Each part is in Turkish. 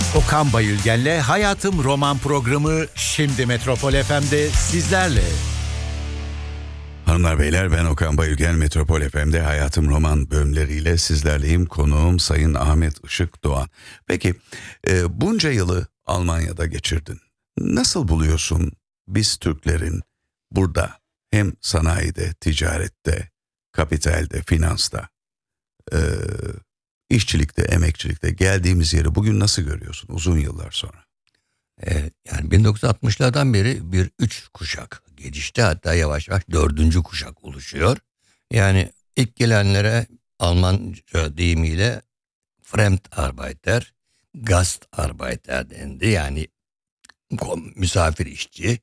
Okan Bayülgen'le Hayatım Roman programı şimdi Metropol FM'de sizlerle. Hanımlar beyler, ben Okan Bayülgen. Metropol FM'de Hayatım Roman bölümleriyle sizlerleyim. Konuğum Sayın Ahmet Işık Doğan. Peki bunca yılı Almanya'da geçirdin. Nasıl buluyorsun biz Türklerin burada hem sanayide, ticarette, kapitalde, finansta, işçilikte, emekçilikte geldiğimiz yeri bugün nasıl görüyorsun uzun yıllar sonra? Yani 1960'lardan beri bir 3 kuşak gelişti, hatta yavaş yavaş 4. kuşak oluşuyor. Yani ilk gelenlere Almanca deyimiyle Fremdarbeiter, Gastarbeiter dendi. Yani misafir işçi,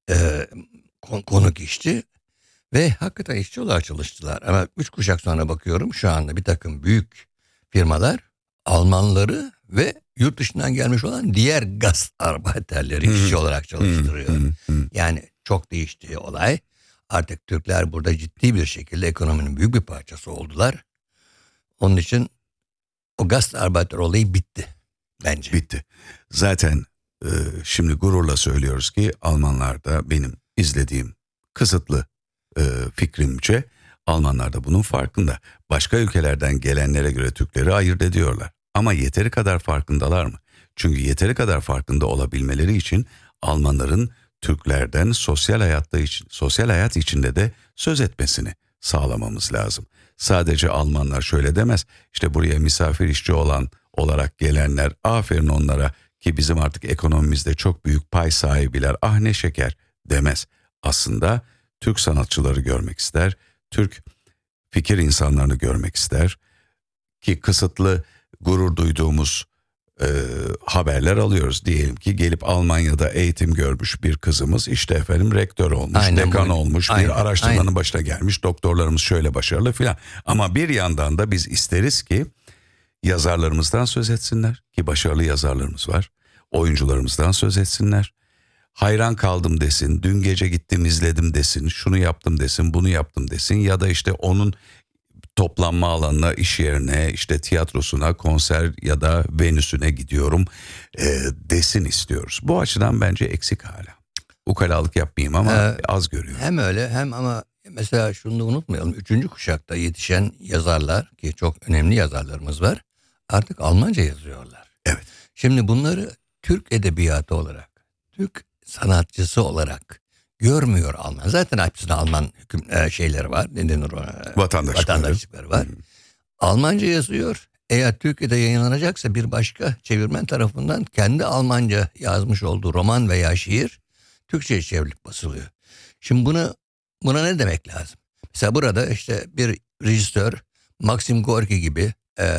konuk işçi ve hakikaten işçi olarak çalıştılar. Ama 3 kuşak sonra bakıyorum, şu anda bir takım büyük firmalar Almanları ve yurt dışından gelmiş olan diğer Gastarbeiterleri işçi olarak çalıştırıyor. Yani çok değişti olay. Artık Türkler burada ciddi bir şekilde ekonominin büyük bir parçası oldular. Onun için o Gastarbeiter olayı bitti bence. Bitti. Zaten şimdi gururla söylüyoruz ki Almanlar da, benim izlediğim kısıtlı fikrimce, Almanlar da bunun farkında. Başka ülkelerden gelenlere göre Türkleri ayırt ediyorlar. Ama yeteri kadar farkındalar mı? Çünkü yeteri kadar farkında olabilmeleri için Almanların Türklerden sosyal hayat içinde de söz etmesini sağlamamız lazım. Sadece Almanlar şöyle demez. İşte buraya misafir işçi olarak gelenler, aferin onlara ki bizim artık ekonomimizde çok büyük pay sahibiler, ah ne şeker demez. Aslında Türk sanatçıları görmek ister, Türk fikir insanlarını görmek ister ki kısıtlı gurur duyduğumuz haberler alıyoruz. Diyelim ki gelip Almanya'da eğitim görmüş bir kızımız işte efendim rektör olmuş, dekan olmuş, bir araştırmanın başına gelmiş, doktorlarımız şöyle başarılı filan. Ama bir yandan da biz isteriz ki yazarlarımızdan söz etsinler ki başarılı yazarlarımız var. Oyuncularımızdan söz etsinler. Hayran kaldım desin, dün gece gittim izledim desin, şunu yaptım desin, bunu yaptım desin ya da işte onun toplanma alanına, iş yerine, işte tiyatrosuna, konser ya da Venüs'üne gidiyorum desin istiyoruz. Bu açıdan bence eksik hala. Ukalalık yapmayayım ama az görüyorum. Hem öyle hem ama mesela şunu da unutmayalım. 3. kuşakta yetişen yazarlar, ki çok önemli yazarlarımız var, artık Almanca yazıyorlar. Evet. Şimdi bunları Türk edebiyatı olarak, Türk sanatçısı olarak görmüyor Alman. Zaten hepsinde Alman şeyleri var. Vatandaşlıkları var. Almanca yazıyor. Eğer Türkiye'de yayınlanacaksa bir başka çevirmen tarafından kendi Almanca yazmış olduğu roman veya şiir Türkçe'ye çevrilip basılıyor. Şimdi buna ne demek lazım? Mesela burada işte bir rejisör Maxim Gorki gibi,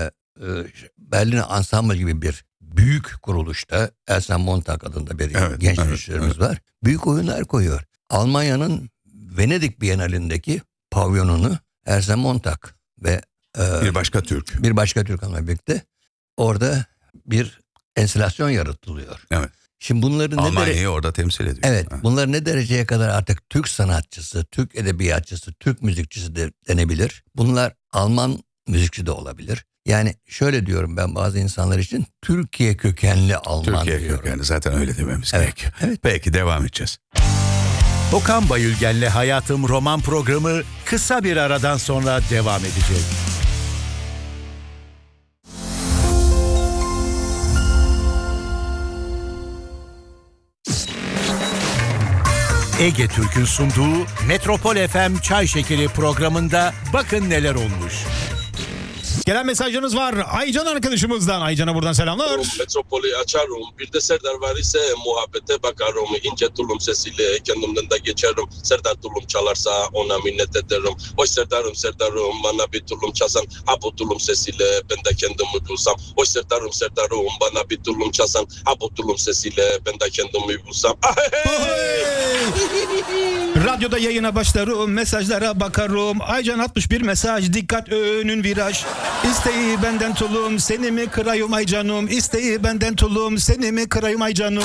Berlin Ensemble gibi bir büyük kuruluşta, Ersen Montag adında bir genç rejisörümüz var. Büyük oyunlar koyuyor. Almanya'nın Venedik Bienalindeki pavyonunu Ersen Montag ve bir başka Türk hanımla birlikte orada bir enstalasyon yaratılıyor. Evet. Şimdi bunları Almanya'yı orada temsil ediyor. Evet, bunlar ne dereceye kadar artık Türk sanatçısı, Türk edebiyatçısı, Türk müzikçisi de denebilir. Bunlar Alman müzikçi de olabilir. Yani şöyle diyorum ben bazı insanlar için, Türkiye kökenli Alman diyorum. Türkiye kökenli, zaten öyle dememiz gerekiyor. Evet. Peki devam edeceğiz. Okan Bayülgen'le Hayatım Roman programı kısa bir aradan sonra devam edecek. Ege Türk'ün sunduğu Metropol FM Çay Şekeri programında bakın neler olmuş. Gelen mesajınız var Aycan arkadaşımızdan. Aycan'a buradan selamlar. Metropolü açarım. Bir de Serdar var ise muhabbete bakarım. İnce tulum sesiyle kendimden de geçerim. Serdar tulum çalarsa ona minnet ederim. Oy Serdar'ım bana bir tulum çalsan. Ha bu tulum sesiyle ben de kendimi bulsam. Oy Serdar'ım bana bir tulum çalsan. Ha bu tulum sesiyle ben de kendimi bulsam. Radyoda yayına başlarım, mesajlara bakarım. Aycan 61 mesaj, dikkat önün viraj. İsteği benden tulum, seni mi kırayım ay canım? İsteği benden tulum, seni mi kırayım ay canım?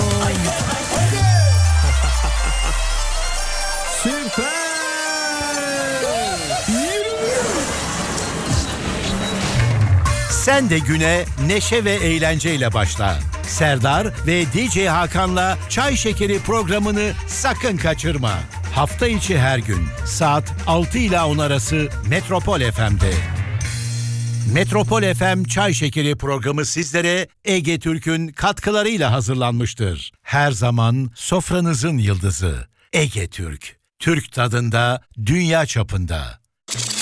Süper! Sen de güne neşe ve eğlenceyle başla. Serdar ve DJ Hakan'la Çay Şekeri programını sakın kaçırma. Hafta içi her gün saat 6 ila 10 arası Metropol FM'de. Metropol FM Çay Şekeri programı sizlere Ege Türk'ün katkılarıyla hazırlanmıştır. Her zaman sofranızın yıldızı Ege Türk. Türk tadında, dünya çapında.